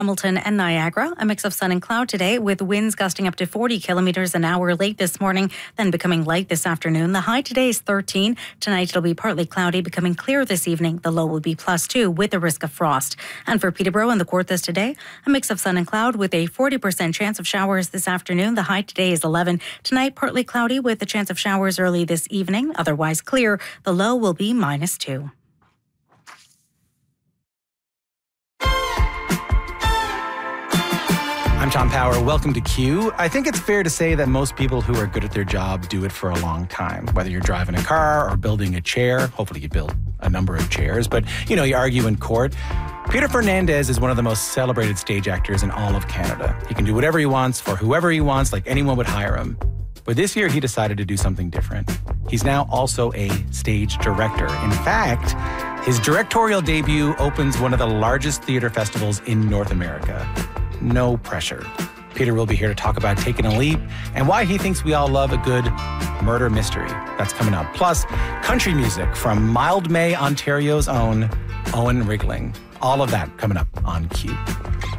Hamilton and Niagara, a mix of sun and cloud today with winds gusting up to 40 kilometers an hour late this morning, then becoming light this afternoon. The high today is 13. Tonight it'll be partly cloudy, becoming clear this evening. The low will be +2 with a risk of frost. And for Peterborough and the Kawarthas today, a mix of sun and cloud with a 40% chance of showers this afternoon. The high today is 11. Tonight partly cloudy with a chance of showers early this evening. Otherwise clear. The low will be -2. I'm Tom Power. Welcome to Q. I think it's fair to say that most people who are good at their job do it for a long time. Whether you're driving a car or building a chair, hopefully you build a number of chairs, but you argue in court. Peter Fernandez is one of the most celebrated stage actors in all of Canada. He can do whatever he wants for whoever he wants, like anyone would hire him. But this year he decided to do something different. He's now also a stage director. In fact, his directorial debut opens one of the largest theater festivals in North America. No pressure. Peter will be here to talk about taking a leap and why he thinks we all love a good murder mystery. That's coming up. Plus, country music from Mildmay, Ontario's own Owen Rigling. All of that coming up on Q.